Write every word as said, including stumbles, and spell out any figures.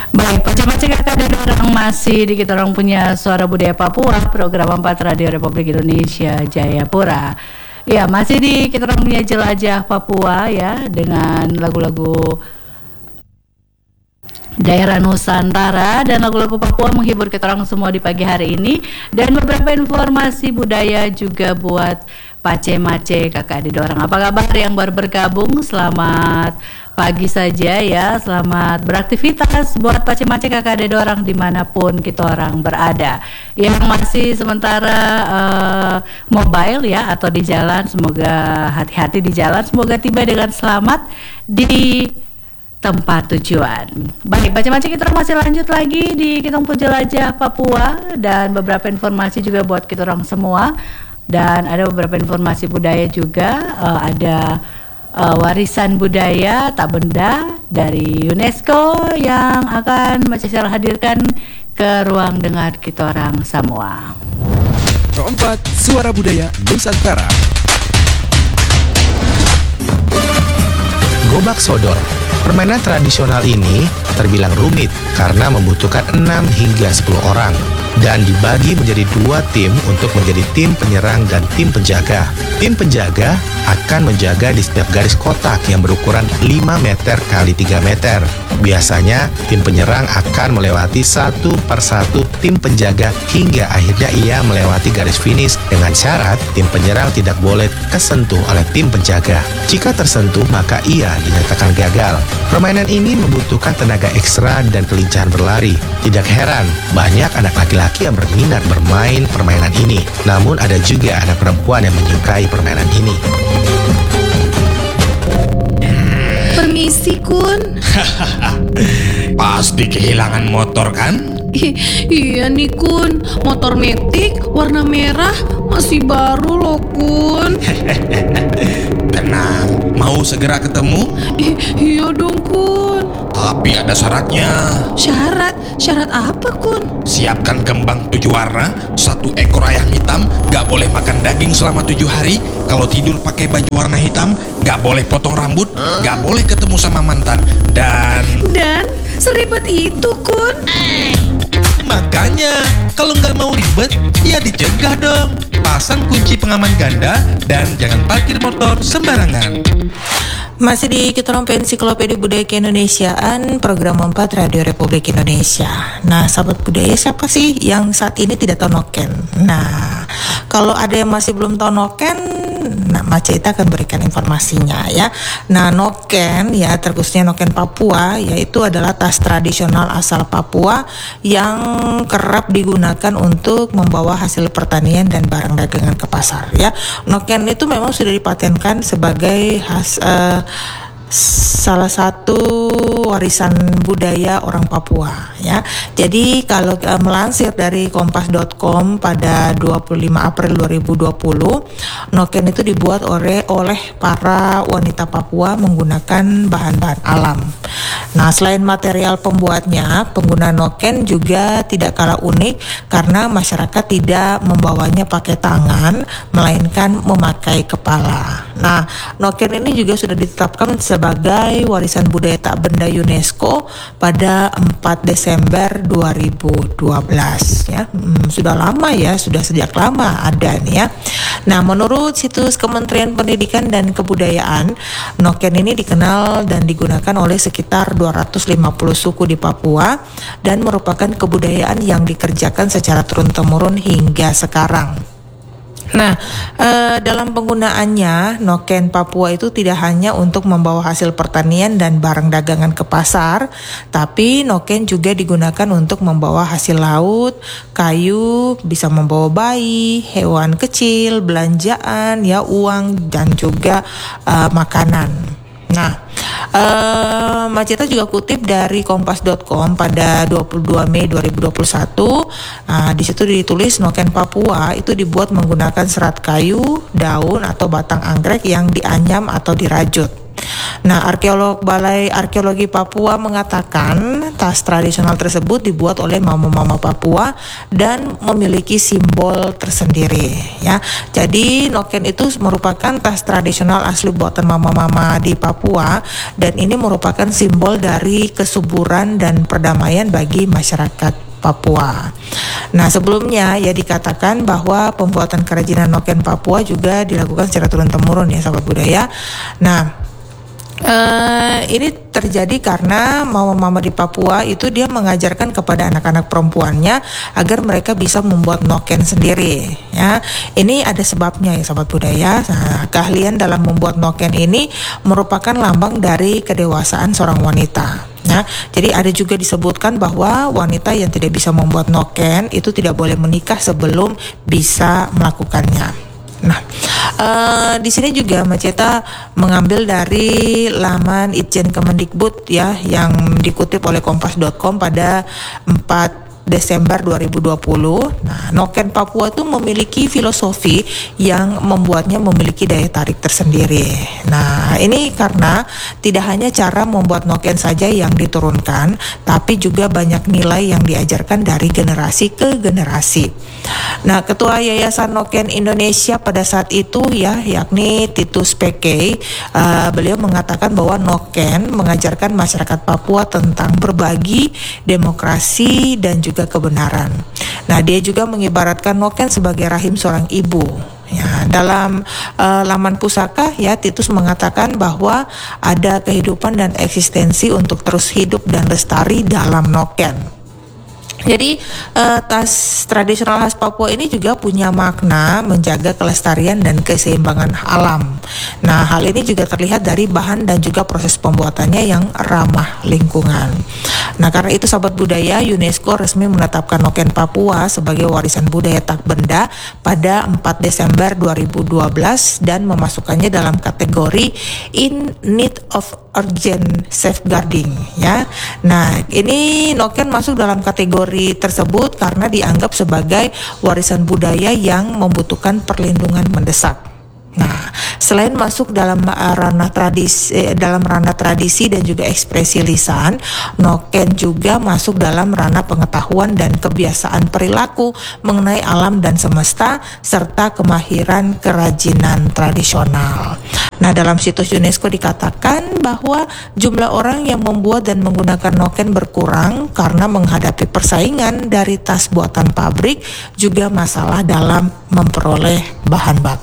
Baik, Pacem-Pacem kakak dan orang masih di kita orang punya Suara Budaya Papua, program empat Radio Republik Indonesia Jayapura. Ya, masih di kita orang punya Jelajah Papua ya, dengan lagu-lagu daerah Nusantara dan lagu-lagu Papua menghibur kita orang semua di pagi hari ini, dan beberapa informasi budaya juga buat Pacem-Pacem kakak di dorang. Apa kabar yang baru bergabung? Selamat pagi saja ya, selamat beraktivitas buat Pacem-Pacem kakak di dorang dimanapun kita orang berada. Yang masih sementara uh, mobile ya atau di jalan, semoga hati-hati di jalan, semoga tiba dengan selamat di tempat tujuan. Baik, Pacem-Pacem kita masih lanjut lagi di kita Jelajah Papua, dan beberapa informasi juga buat kita orang semua, dan ada beberapa informasi budaya juga. uh, ada uh, warisan budaya tak benda dari UNESCO yang akan Macam Syarah hadirkan ke ruang dengar kita orang semua. Keempat, Suara Budaya Nusantara. Gobak sodor. Permainan tradisional ini terbilang rumit karena membutuhkan enam hingga sepuluh orang dan dibagi menjadi dua tim untuk menjadi tim penyerang dan tim penjaga. Tim penjaga akan menjaga di setiap garis kotak yang berukuran lima meter kali tiga meter. Biasanya tim penyerang akan melewati satu persatu tim penjaga hingga akhirnya ia melewati garis finish dengan syarat tim penyerang tidak boleh tersentuh oleh tim penjaga. Jika tersentuh maka ia dinyatakan gagal. Permainan ini membutuhkan tenaga ekstra dan kelincahan berlari. Tidak heran, banyak anak laki-laki yang berminat bermain permainan ini. Namun ada juga anak perempuan yang menyukai permainan ini. Permisi, Kun. Pasti kehilangan motor kan? I- iya nih, Kun. Motor metik warna merah masih baru loh, Kun. Tenang, mau segera ketemu? I- iya dong, Kun. Tapi ada syaratnya. Syarat? Syarat apa, Kun? Siapkan kembang tujuh warna, satu ekor ayam hitam, gak boleh makan daging selama tujuh hari. Kalau tidur pakai baju warna hitam, gak boleh potong rambut, gak boleh ketemu sama mantan. Dan... Dan seribet itu, Kun. Makanya, kalau nggak mau ribet, ya dicegah dong. Pasang kunci pengaman ganda dan jangan parkir motor sembarangan. Masih di kita rompe Ensiklopedia Budaya Keindonesiaan, program empat Radio Republik Indonesia. Nah, sahabat budaya, siapa sih yang saat ini tidak tahu noken? Nah, kalau ada yang masih belum tahu noken, nah Maceta akan berikan informasinya ya. Nah, noken ya, terkhususnya noken Papua, yaitu adalah tas tradisional asal Papua yang kerap digunakan untuk membawa hasil pertanian dan barang dagangan ke pasar ya. Noken itu memang sudah dipatenkan sebagai khas uh, salah satu warisan budaya orang Papua ya. Jadi kalau uh, melansir dari kompas dot com pada dua puluh lima April dua ribu dua puluh, noken itu dibuat oleh oleh para wanita Papua menggunakan bahan-bahan alam. Nah, selain material pembuatnya, penggunaan noken juga tidak kalah unik karena masyarakat tidak membawanya pakai tangan, melainkan memakai kepala. Nah, noken ini juga sudah ditetapkan sebagai warisan budaya tak benda UNESCO pada empat Desember dua ribu dua belas ya. Hmm, sudah lama ya, sudah sejak lama ada nih ya. Nah, menurut situs Kementerian Pendidikan dan Kebudayaan, noken ini dikenal dan digunakan oleh sekitar dua ratus lima puluh suku di Papua dan merupakan kebudayaan yang dikerjakan secara turun-temurun hingga sekarang. Nah, eh, dalam penggunaannya, noken Papua itu tidak hanya untuk membawa hasil pertanian dan barang dagangan ke pasar, tapi noken juga digunakan untuk membawa hasil laut, kayu, bisa membawa bayi, hewan kecil, belanjaan, ya uang, dan juga eh, makanan. Nah, uh, Maceta juga kutip dari kompas dot com pada dua puluh dua Mei dua ribu dua puluh satu. Nah, di situ ditulis noken Papua itu dibuat menggunakan serat kayu, daun atau batang anggrek yang dianyam atau dirajut. Nah, arkeolog Balai Arkeologi Papua mengatakan tas tradisional tersebut dibuat oleh mama-mama Papua dan memiliki simbol tersendiri ya. Jadi noken itu merupakan tas tradisional asli buatan mama-mama di Papua dan ini merupakan simbol dari kesuburan dan perdamaian bagi masyarakat Papua. Nah, sebelumnya ya dikatakan bahwa pembuatan kerajinan noken Papua juga dilakukan secara turun-temurun ya sahabat budaya. Nah, Uh, ini terjadi karena mama-mama di Papua itu dia mengajarkan kepada anak-anak perempuannya agar mereka bisa membuat noken sendiri ya. Ini ada sebabnya ya sahabat budaya. Nah, keahlian dalam membuat noken ini merupakan lambang dari kedewasaan seorang wanita. Nah, jadi ada juga disebutkan bahwa wanita yang tidak bisa membuat noken itu tidak boleh menikah sebelum bisa melakukannya. Nah, uh, di sini juga Maceta mengambil dari laman Itjen Kemendikbud ya yang dikutip oleh kompas dot com pada empat Desember dua ribu dua puluh. Nah, noken Papua itu memiliki filosofi yang membuatnya memiliki daya tarik tersendiri. Nah, ini karena tidak hanya cara membuat noken saja yang diturunkan, tapi juga banyak nilai yang diajarkan dari generasi ke generasi. Nah, Ketua Yayasan Noken Indonesia pada saat itu ya, yakni Titus P K, uh, beliau mengatakan bahwa noken mengajarkan masyarakat Papua tentang berbagi, demokrasi, dan juga kebenaran. Nah, dia juga mengibaratkan noken sebagai rahim seorang ibu. Ya, dalam uh, laman pusaka ya Titus mengatakan bahwa ada kehidupan dan eksistensi untuk terus hidup dan lestari dalam noken. Jadi uh, tas tradisional khas Papua ini juga punya makna menjaga kelestarian dan keseimbangan alam. Nah, hal ini juga terlihat dari bahan dan juga proses pembuatannya yang ramah lingkungan. Nah, karena itu sahabat budaya, UNESCO resmi menetapkan noken Papua sebagai warisan budaya tak benda pada empat Desember dua ribu dua belas dan memasukkannya dalam kategori in need of urgent safeguarding ya. Nah, ini noken masuk dalam kategori tersebut karena dianggap sebagai warisan budaya yang membutuhkan perlindungan mendesak. Nah, selain masuk dalam uh, ranah tradisi, eh, dalam ranah tradisi dan juga ekspresi lisan, noken juga masuk dalam ranah pengetahuan dan kebiasaan perilaku mengenai alam dan semesta serta kemahiran kerajinan tradisional. Nah, dalam situs UNESCO dikatakan bahwa jumlah orang yang membuat dan menggunakan noken berkurang karena menghadapi persaingan dari tas buatan pabrik, juga masalah dalam memperoleh bahan baku.